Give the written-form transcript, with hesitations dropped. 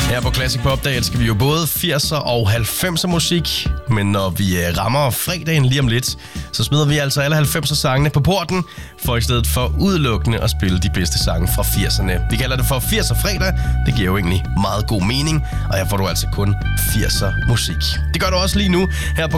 Her på Classic Pop Day elsker vi jo både 80'er og 90'er musik, men når vi rammer fredagen lige om lidt, så smider vi altså alle 90'er sangene på porten, for i stedet for udelukkende at spille de bedste sange fra 80'erne. Vi kalder det for 80'er fredag, det giver jo egentlig meget god mening, og her får du altså kun 80'er musik. Det gør du også lige nu her på